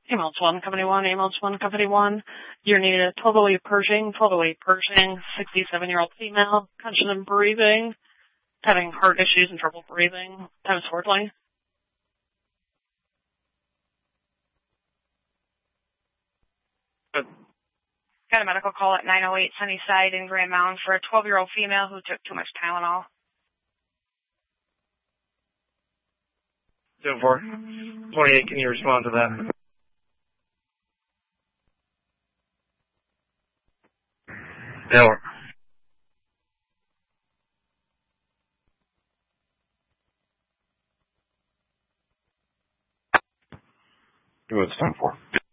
Ambulance 1, Company 1, Ambulance 1, Company 1. You're needed a 1208 Pershing, 1208 Pershing, 67-year-old female, conscious and breathing, having heart issues and trouble breathing. Time is 4:20. Good. Got a medical call at 908 Sunnyside in Grand Mountain for a 12-year-old female who took too much Tylenol. 28, can you respond to that? Taylor. Do what it's time for.